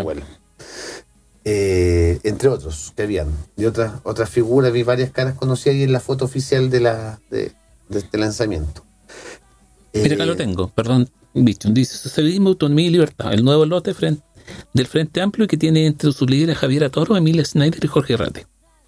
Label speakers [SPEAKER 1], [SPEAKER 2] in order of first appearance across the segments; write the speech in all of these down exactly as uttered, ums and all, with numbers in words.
[SPEAKER 1] Nahuel. Eh, entre otros que habían. Y otras otras figuras, vi varias caras conocidas ahí en la foto oficial de la de, de este lanzamiento.
[SPEAKER 2] Mira, acá
[SPEAKER 1] Eh,
[SPEAKER 2] lo tengo, perdón, Bichon. Dice: socialismo, autonomía y libertad. El nuevo lote frente, del Frente Amplio, que tiene entre sus líderes Javier Toro, Emilia Schneider y Jorge Rate.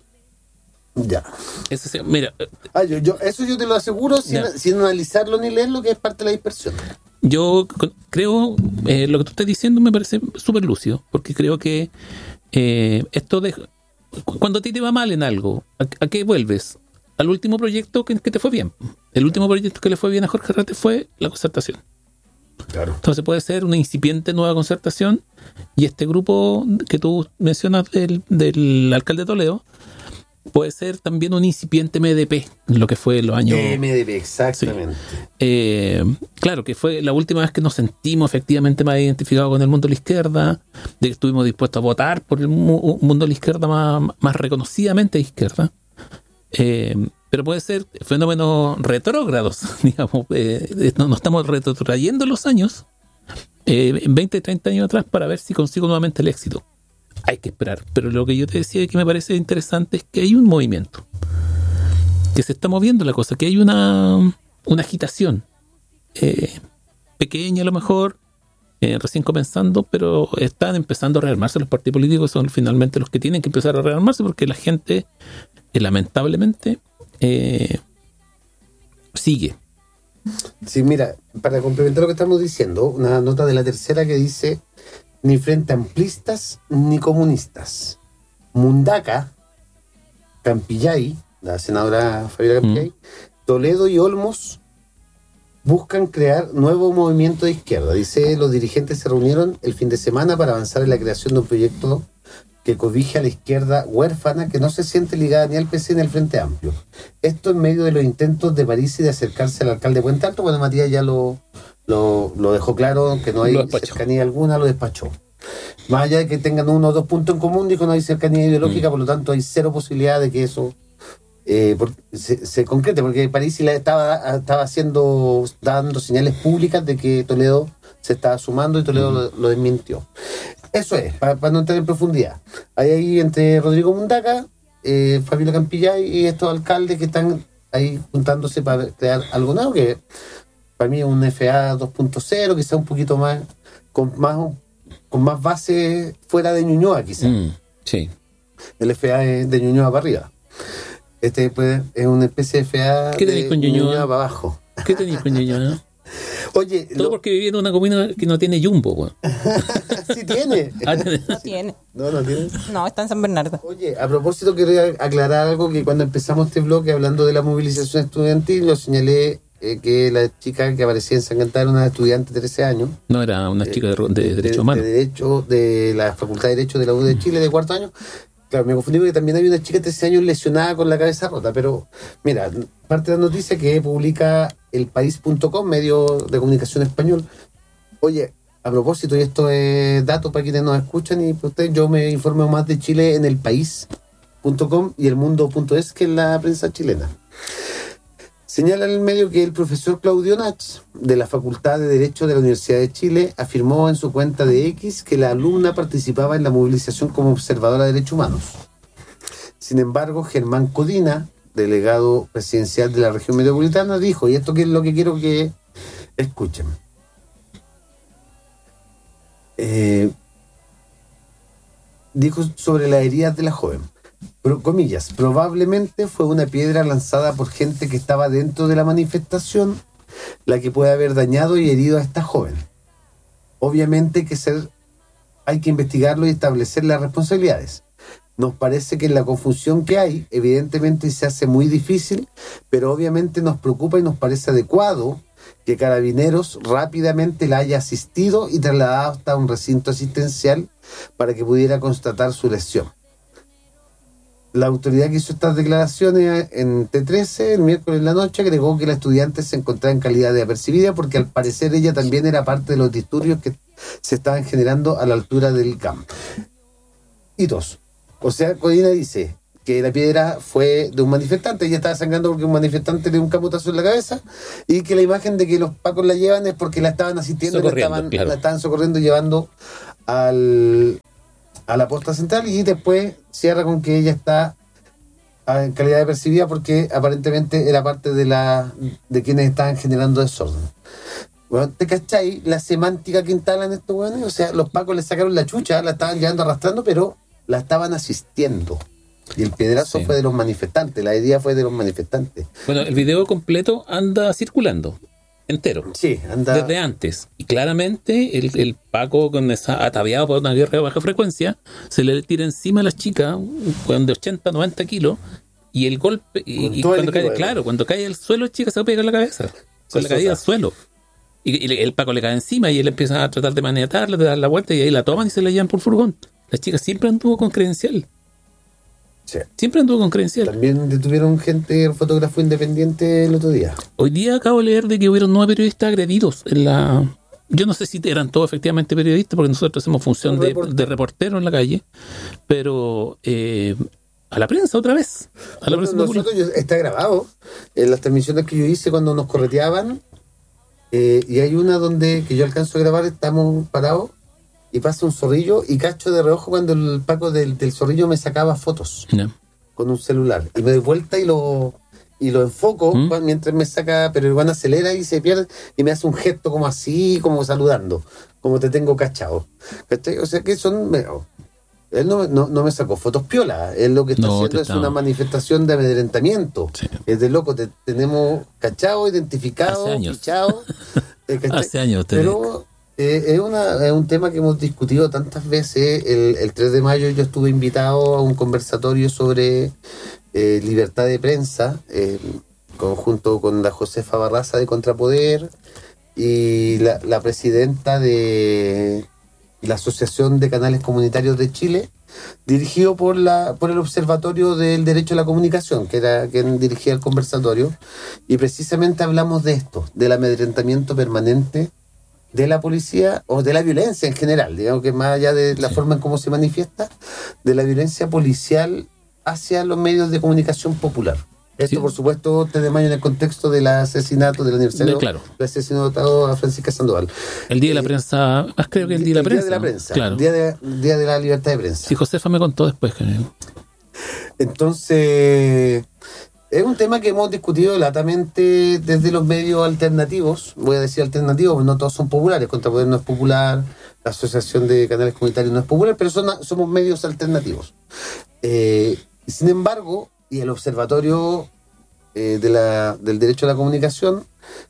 [SPEAKER 1] Ya.
[SPEAKER 2] Ese se- mira,
[SPEAKER 1] Ah, yo, yo, eso yo te lo aseguro sin,
[SPEAKER 2] Ya.
[SPEAKER 1] sin analizarlo ni leerlo, que es parte de la dispersión.
[SPEAKER 2] yo c- creo, eh, lo que tú estás diciendo me parece súper lúcido, porque creo que eh, esto de... cu- Cuando a ti te va mal en algo, ¿a, a qué vuelves? Al último proyecto que, que te fue bien. El último proyecto que le fue bien a Jorge Rate fue la concertación.
[SPEAKER 1] Claro.
[SPEAKER 2] Entonces puede ser una incipiente nueva concertación, y este grupo que tú mencionas del, del alcalde de Toledo puede ser también un incipiente M D P, lo que fue los años...
[SPEAKER 1] M D P, exactamente.
[SPEAKER 2] Eh, claro, que fue la última vez que nos sentimos efectivamente más identificados con el mundo de la izquierda, de que estuvimos dispuestos a votar por el mu- mundo de la izquierda más, más reconocidamente de izquierda. Eh, pero puede ser fenómenos retrógrados, digamos. Eh, no- nos estamos retrotrayendo los años, eh, en veinte, treinta años atrás, para ver si consigo nuevamente el éxito. Hay que esperar. Pero lo que yo te decía que me parece interesante es que hay un movimiento, que se está moviendo la cosa, que hay una, una agitación eh, pequeña a lo mejor, eh, recién comenzando, pero están empezando a rearmarse los partidos políticos, son finalmente los que tienen que empezar a rearmarse, porque la gente, eh, lamentablemente, eh, sigue.
[SPEAKER 1] Sí, mira, para complementar lo que estamos diciendo, una nota de La Tercera que dice: ni frente amplistas ni comunistas. Mundaca, Campillay, la senadora Fabiola Campillay,
[SPEAKER 2] Mm.
[SPEAKER 1] Toledo y Olmos buscan crear nuevo movimiento de izquierda. Dice: los dirigentes se reunieron el fin de semana para avanzar en la creación de un proyecto que cobije a la izquierda huérfana que no se siente ligada ni al P C ni al Frente Amplio. Esto en medio de los intentos de París de acercarse al alcalde de Puente Alto. Bueno, Matías ya lo, lo, lo dejó claro, que no hay
[SPEAKER 2] Lo despachó.
[SPEAKER 1] cercanía alguna, lo despachó. Más allá de que tengan uno o dos puntos en común, dijo: no hay cercanía ideológica,
[SPEAKER 2] Mm.
[SPEAKER 1] por lo tanto hay cero posibilidad de que eso eh, por- se, se concrete, porque París la estaba, estaba haciendo, dando señales públicas de que Toledo se estaba sumando y Toledo
[SPEAKER 2] Mm.
[SPEAKER 1] lo, lo desmintió. Eso es, para no entrar en profundidad. Hay ahí entre Rodrigo Mundaca, eh, Fabiola Campillay y estos alcaldes que están ahí juntándose para crear algo nuevo, que para mí es un F A dos punto cero, quizá un poquito más, con más con más base fuera de Ñuñoa, quizá.
[SPEAKER 2] Mm, sí.
[SPEAKER 1] El F A es de Ñuñoa para arriba. Este pues, es una especie de F A
[SPEAKER 2] ¿Qué
[SPEAKER 1] de
[SPEAKER 2] tenéis con Ñuñoa?
[SPEAKER 1] para abajo.
[SPEAKER 2] ¿Qué tenéis con Ñuñoa?
[SPEAKER 1] Oye,
[SPEAKER 2] Todo
[SPEAKER 1] lo-
[SPEAKER 2] porque viví en una comuna que no tiene jumbo, weón.
[SPEAKER 1] sí tiene.
[SPEAKER 2] Ah, tiene-
[SPEAKER 3] No tiene.
[SPEAKER 1] No, no tiene.
[SPEAKER 3] No, está en San Bernardo.
[SPEAKER 1] Oye, a propósito, quería aclarar algo, que cuando empezamos este bloque hablando de la movilización estudiantil, lo señalé eh, que la chica que aparecía ensangrentada era una estudiante de trece años.
[SPEAKER 2] No, era una chica de, de derecho
[SPEAKER 1] de,
[SPEAKER 2] humano.
[SPEAKER 1] De derecho, de la Facultad de Derecho de la U de Chile, de cuarto año. Claro, me confundí porque también había una chica de trece años lesionada con la cabeza rota, pero mira, parte de la noticia que publica el país punto com, medio de comunicación español. Oye, a propósito, y esto es dato para quienes nos escuchan y para ustedes, yo me informo más de Chile en el país punto com y el mundo punto es, que es la prensa chilena. Señala en el medio que el profesor Claudio Nach, de la Facultad de Derecho de la Universidad de Chile, afirmó en su cuenta de X que la alumna participaba en la movilización como observadora de derechos humanos. Sin embargo, Germán Codina, delegado presidencial de la región metropolitana, dijo, y esto que es lo que quiero que escuchen. Eh, dijo sobre las heridas de la joven. Pro, comillas, probablemente fue una piedra lanzada por gente que estaba dentro de la manifestación la que puede haber dañado y herido a esta joven. Obviamente hay que ser, hay que investigarlo y establecer las responsabilidades. Nos parece que en la confusión que hay, evidentemente se hace muy difícil, pero obviamente nos preocupa y nos parece adecuado que Carabineros rápidamente la haya asistido y trasladado hasta un recinto asistencial para que pudiera constatar su lesión. La autoridad que hizo estas declaraciones en T trece el miércoles en la noche agregó que la estudiante se encontraba en calidad de apercibida porque al parecer ella también era parte de los disturbios que se estaban generando a la altura del campo. Y dos. O sea, Codina dice que la piedra fue de un manifestante, ella estaba sangrando porque un manifestante le dio un camotazo en la cabeza, y que la imagen de que los pacos la llevan es porque la estaban asistiendo, la
[SPEAKER 2] Socorriendo,
[SPEAKER 1] estaban,
[SPEAKER 2] claro.
[SPEAKER 1] la estaban socorriendo, llevando al, a la posta central y después cierra con que ella está en calidad de percibida porque aparentemente era parte de la de quienes estaban generando desorden. Bueno, ¿te cachai la semántica que instalan estos weones? O sea, los pacos le sacaron la chucha, la estaban llevando arrastrando, pero la estaban asistiendo. Y el piedrazo sí. fue de los manifestantes, la idea fue de los manifestantes.
[SPEAKER 2] Bueno, el video completo anda circulando, entero.
[SPEAKER 1] Sí, anda.
[SPEAKER 2] Desde antes. Y claramente el, el Paco, con esa, ataviado por una guerra de baja frecuencia, se le tira encima a las chicas, de ochenta, noventa kilos, y el golpe, y, y cuando cae, de claro, cuando cae al suelo, la chica se pega en la cabeza, con sí, la caída al suelo. Y, y el Paco le cae encima y él empieza a tratar de maniatarla, de dar la vuelta, y ahí la toman y se la llevan por furgón. La chica siempre anduvo con credencial. Sí. Siempre anduvo con credencial.
[SPEAKER 1] También detuvieron gente, el fotógrafo independiente el otro día.
[SPEAKER 2] Hoy día acabo de leer de que hubieron nueve periodistas agredidos en la... Yo no sé si eran todos efectivamente periodistas, porque nosotros hacemos función de, de reportero en la calle, pero eh, a la prensa otra vez. A la prensa
[SPEAKER 1] nosotros yo, está grabado en las transmisiones que yo hice cuando nos correteaban, eh, y hay una donde que yo alcanzo a grabar, estamos parados y pasa un zorrillo y cacho de reojo cuando el Paco del, del zorrillo me sacaba fotos no. con un celular. Y me doy vuelta y lo y lo enfoco ¿Mm? Juan, mientras me saca, pero el Juan acelera y se pierde y me hace un gesto como así, como saludando, como te tengo cachado. ¿Cachai? O sea que son... Él no, no, no me sacó fotos piola. Él lo que está no, haciendo es una manifestación de amedrentamiento. Sí. Es de loco, te tenemos cachado, identificado, fichado.
[SPEAKER 2] Eh, Hace años.
[SPEAKER 1] Pero... Eh, es, una, es un tema que hemos discutido tantas veces. El, el tres de mayo yo estuve invitado a un conversatorio sobre eh, libertad de prensa, eh, conjunto con la Josefa Barraza de Contrapoder y la, la presidenta de la Asociación de Canales Comunitarios de Chile, dirigido por la por el Observatorio del Derecho a la Comunicación, que era quien dirigía el conversatorio, y precisamente hablamos de esto, del amedrentamiento permanente de la policía, o de la violencia en general, digamos que más allá de la sí. forma en cómo se manifiesta, de la violencia policial hacia los medios de comunicación popular. Esto, sí. por supuesto, tres de mayo en el contexto del asesinato del aniversario,
[SPEAKER 2] claro.
[SPEAKER 1] del asesinato a Francisca Sandoval.
[SPEAKER 2] El día de la eh, prensa, más creo que el día de la prensa.
[SPEAKER 1] El día de la prensa,
[SPEAKER 2] claro.
[SPEAKER 1] el día de, día de la libertad de prensa.
[SPEAKER 2] Sí, Josefa me contó después. Que...
[SPEAKER 1] Entonces... Es un tema que hemos discutido latamente desde los medios alternativos. Voy a decir alternativos, porque no todos son populares. Contrapoder no es popular, la Asociación de Canales Comunitarios no es popular, pero son, somos medios alternativos. Eh, sin embargo, y el Observatorio eh, de la, del Derecho a la Comunicación,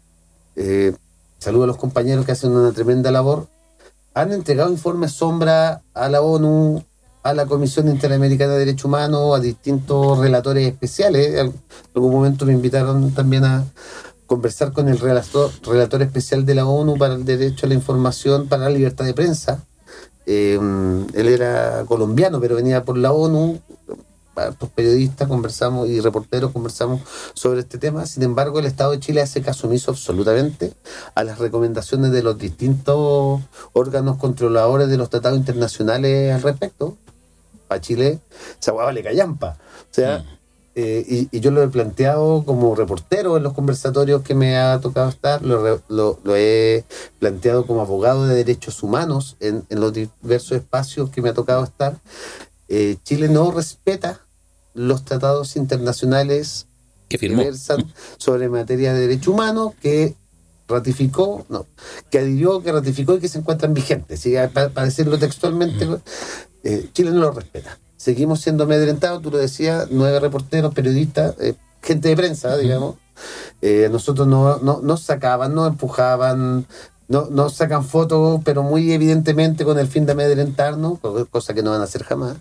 [SPEAKER 1] eh, saludo a los compañeros que hacen una tremenda labor, han entregado informes sombra a la ONU, a la Comisión Interamericana de Derechos Humanos, a distintos relatores especiales. En algún momento me invitaron también a conversar con el relator, relator especial de la ONU para el derecho a la información, para la libertad de prensa. Eh, él era colombiano, pero venía por la ONU. Los periodistas conversamos y reporteros conversamos sobre este tema. Sin embargo, el Estado de Chile hace caso omiso absolutamente a las recomendaciones de los distintos órganos controladores de los tratados internacionales al respecto. A Chile, esa hueá vale callampa. O sea, mm. eh, y, y yo lo he planteado como reportero en los conversatorios que me ha tocado estar, lo, lo, lo he planteado como abogado de derechos humanos en, en los diversos espacios que me ha tocado estar. Eh, Chile no respeta los tratados internacionales
[SPEAKER 2] que firmó,
[SPEAKER 1] que versan sobre materia de derechos humanos, que ratificó, no, que adhirió, que ratificó y que se encuentran vigentes. ¿Sí? Para, para decirlo textualmente, mm. eh, Chile no lo respeta. Seguimos siendo amedrentados, tú lo decías, nueve reporteros, periodistas, eh, gente de prensa, mm. digamos. Eh, nosotros no, no, nos sacaban, nos empujaban, no, nos sacan fotos, pero muy evidentemente con el fin de amedrentarnos, cosa que no van a hacer jamás.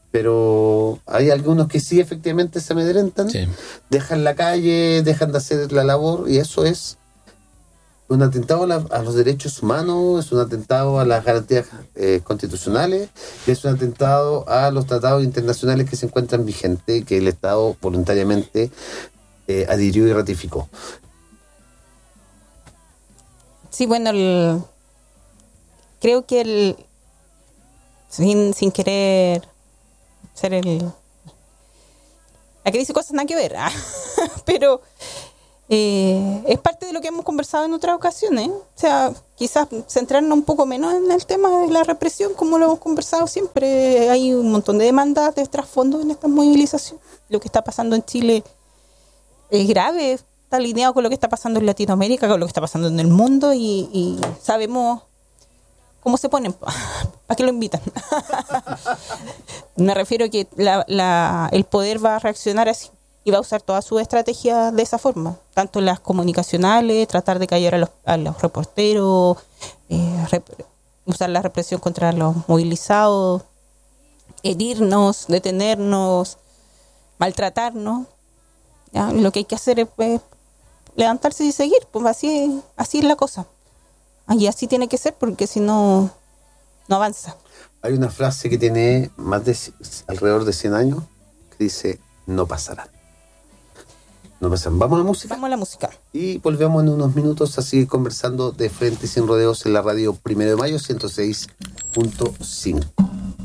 [SPEAKER 1] Pero hay algunos que sí efectivamente se amedrentan, sí. dejan la calle, dejan de hacer la labor, y eso es un atentado a, la, a los derechos humanos, es un atentado a las garantías eh, constitucionales, y es un atentado a los tratados internacionales que se encuentran vigentes y que el Estado voluntariamente eh, adhirió y ratificó.
[SPEAKER 3] Sí, bueno, el, creo que el sin, sin querer ser el la que dice cosas nada que ver, ¿eh? pero eh, es parte de lo que hemos conversado en otras ocasiones. O sea, quizás centrarnos un poco menos en el tema de la represión, como lo hemos conversado siempre. Hay un montón de demandas de trasfondo en esta movilización. Lo que está pasando en Chile es grave, está alineado con lo que está pasando en Latinoamérica, con lo que está pasando en el mundo, y, y sabemos cómo se ponen. ¿Para qué lo invitan? Me refiero a que la, la, el poder va a reaccionar así y va a usar todas sus estrategias de esa forma, tanto las comunicacionales, tratar de callar a los, a los reporteros, eh, rep, usar la represión contra los movilizados, herirnos, detenernos, maltratarnos. ¿Ya? Lo que hay que hacer es pues, levantarse y seguir, pues así, así es la cosa. Y así tiene que ser, porque si no, no avanza.
[SPEAKER 1] Hay una frase que tiene más de alrededor de cien años que dice: no pasará. No pasarán. Vamos a la música.
[SPEAKER 3] Vamos a la música.
[SPEAKER 1] Y volvemos en unos minutos a seguir conversando de frente y sin rodeos en la radio Primero de Mayo ciento seis punto cinco.